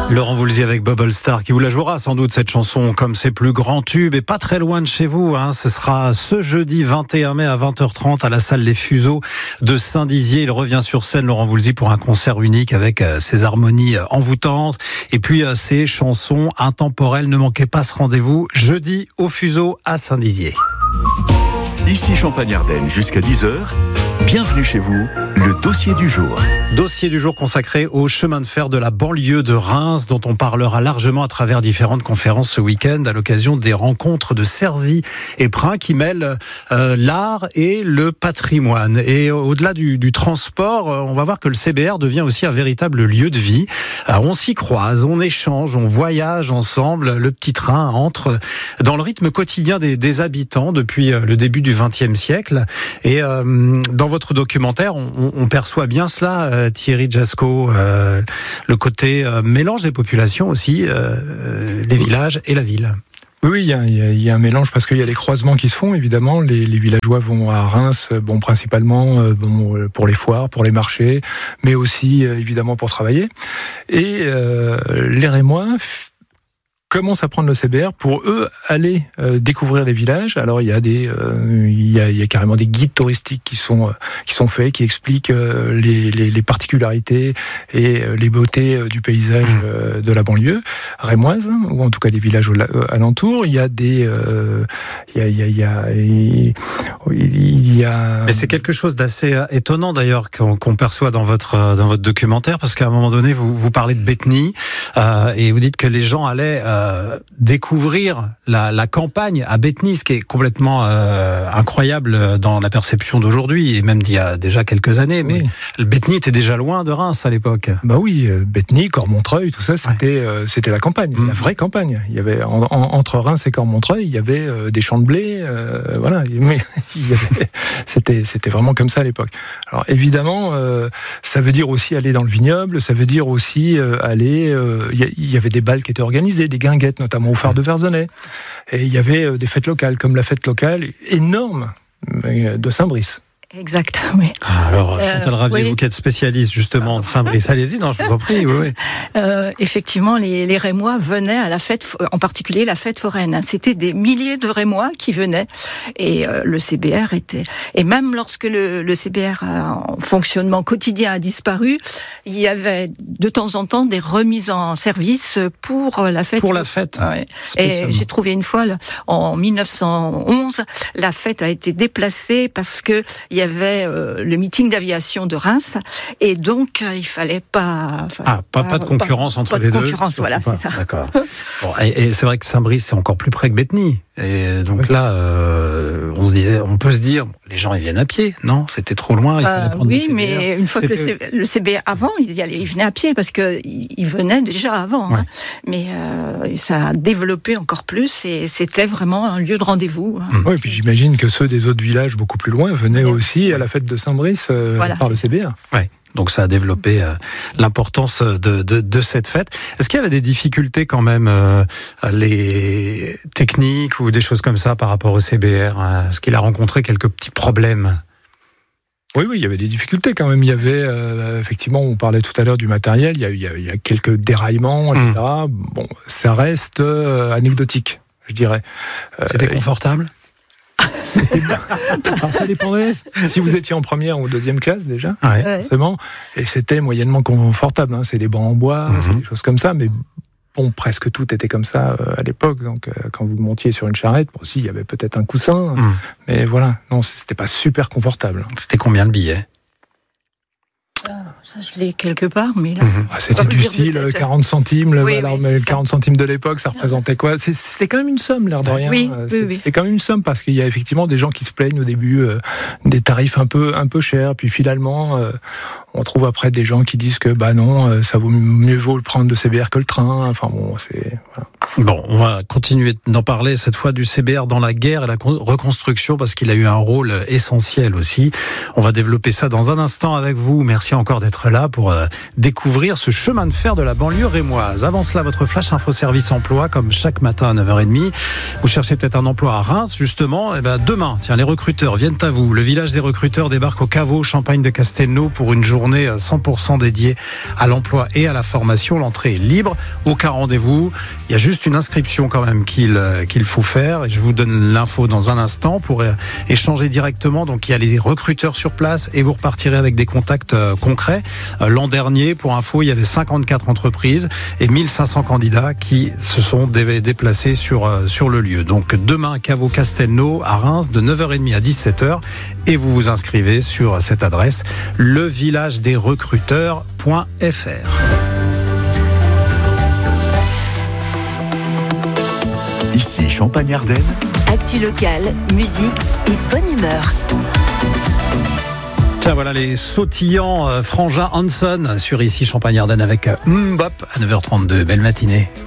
Laurent Voulzy avec Bubble Star qui vous la jouera sans doute cette chanson comme ses plus grands tubes et pas très loin de chez vous. Ce sera ce jeudi 21 mai à 20h30 à la salle Les Fuseaux de Saint-Dizier. Il revient sur scène, Laurent Voulzy, pour un concert unique avec ses harmonies envoûtantes et puis ses chansons intemporelles. Ne manquez pas ce rendez-vous jeudi au Fuseau à Saint-Dizier. Ici Champagne-Ardenne jusqu'à 10h. Bienvenue chez vous, le dossier du jour. Dossier du jour consacré au chemin de fer de la banlieue de Reims, dont on parlera largement à travers différentes conférences ce week-end à l'occasion des rencontres de Cerzy et Prin qui mêlent l'art et le patrimoine. Et au-delà du transport, on va voir que le CBR devient aussi un véritable lieu de vie. On s'y croise, on échange, on voyage ensemble. Le petit train entre dans le rythme quotidien des habitants depuis le début du XXe siècle. Et dans votre documentaire, on perçoit bien cela, Thierry Jasco, le côté mélange des populations aussi, les villages et la ville. Oui, il y a un mélange parce qu'il y a les croisements qui se font, évidemment. Les villageois vont à Reims, principalement pour les foires, pour les marchés, mais aussi, évidemment, pour travailler. Et les Rémois commencent à prendre le CBR pour eux aller découvrir les villages. Alors il y a carrément des guides touristiques qui sont faits, qui expliquent les particularités et les beautés du paysage de la banlieue rémoise, ou en tout cas des villages alentours. Il y a Mais c'est quelque chose d'assez étonnant d'ailleurs qu'on perçoit dans votre documentaire, parce qu'à un moment donné vous parlez de Bétheny et vous dites que les gens allaient découvrir la campagne à Bétheny, ce qui est complètement incroyable dans la perception d'aujourd'hui et même d'il y a déjà quelques années. Mais Bétheny était déjà loin de Reims à l'époque. Bah oui, Bétheny, Cormontreuil, tout ça, c'était la campagne, la vraie campagne. Il y avait entre Reims et Cormontreuil, il y avait des champs de blé, voilà. Mais c'était vraiment comme ça à l'époque. Alors évidemment, ça veut dire aussi aller dans le vignoble, ça veut dire aussi aller. Il y avait des bals qui étaient organisés, des guinguettes, notamment au phare de Verzonnet. Et il y avait des fêtes locales, comme la fête locale énorme de Saint-Brice. Exact, oui. Alors, Chantal Ravier, vous qui êtes spécialiste justement de Saint-Brice, allez-y, non, je vous en prie, oui. Effectivement, les Rémois venaient à la fête, en particulier la fête foraine. C'était des milliers de Rémois qui venaient, et le CBR était... Et même lorsque le CBR en fonctionnement quotidien a disparu, il y avait de temps en temps des remises en service pour la fête. Pour la fête, ouais. Et j'ai trouvé une fois, en 1911, la fête a été déplacée parce que il y avait le meeting d'aviation de Reims, et donc il fallait pas... Pas de concurrence entre les deux. Pas de concurrence, voilà, c'est ça. D'accord. Bon, et c'est vrai que Saint-Brice, c'est encore plus près que Bétheny. Et donc là, on peut se dire, les gens ils viennent à pied, non ? C'était trop loin, il fallait prendre le CBR. Mais une fois que le CBR, avant, ils venaient à pied, parce qu'ils venaient déjà avant. Ouais. Mais ça a développé encore plus, et c'était vraiment un lieu de rendez-vous. Oui, et puis j'imagine que ceux des autres villages beaucoup plus loin venaient aussi à la fête de Saint-Brice par le CBR. Ouais. Donc ça a développé l'importance de cette fête. Est-ce qu'il y avait des difficultés quand même, les techniques ou des choses comme ça par rapport au CBR ? Est-ce qu'il a rencontré quelques petits problèmes ? Oui, il y avait des difficultés quand même. Il y avait, effectivement, on parlait tout à l'heure du matériel, il y a quelques déraillements, etc. Bon, ça reste anecdotique, je dirais. C'était confortable ? Alors, ça dépendait si vous étiez en première ou deuxième classe déjà, forcément, et c'était moyennement confortable. C'est des bancs en bois, c'est des choses comme ça, mais bon, presque tout était comme ça à l'époque. Donc, quand vous montiez sur une charrette, aussi, il y avait peut-être un coussin, mais voilà, non, c'était pas super confortable. C'était combien le billet ? Ça, je l'ai quelque part, mais là... C'était du style 40 centimes, mais 40 centimes de l'époque, ça représentait quoi ? C'est quand même une somme, l'air de rien. Oui. C'est quand même une somme, parce qu'il y a effectivement des gens qui se plaignent au début des tarifs un peu chers, puis finalement, on trouve après des gens qui disent que, non, ça vaut mieux le prendre de CBR que le train, enfin bon, c'est... Voilà. Bon, on va continuer d'en parler, cette fois du CBR dans la guerre et la reconstruction, parce qu'il a eu un rôle essentiel aussi. On va développer ça dans un instant avec vous. Merci encore d'être là pour découvrir ce chemin de fer de la banlieue rémoise. Avant cela, votre flash info service emploi, comme chaque matin à 9h30. Vous cherchez peut-être un emploi à Reims, justement. Demain, les recruteurs viennent à vous. Le village des recruteurs débarque au caveau Champagne de Castelnau pour une journée journée 100% dédiée à l'emploi et à la formation. L'entrée est libre. Aucun rendez-vous. Il y a juste une inscription quand même qu'il faut faire. Et je vous donne l'info dans un instant pour échanger directement. Donc il y a les recruteurs sur place et vous repartirez avec des contacts concrets. L'an dernier, pour info, il y avait 54 entreprises et 1500 candidats qui se sont déplacés sur le lieu. Donc demain, Caveau Castelnau à Reims de 9h30 à 17h et vous vous inscrivez sur cette adresse levillagedesrecruteurs.fr. Ici Champagne-Ardenne. Actu locale, musique et bonne humeur. Tiens, voilà les sautillants frangins Hanson sur Ici Champagne-Ardenne avec Mbop à 9h32. Belle matinée.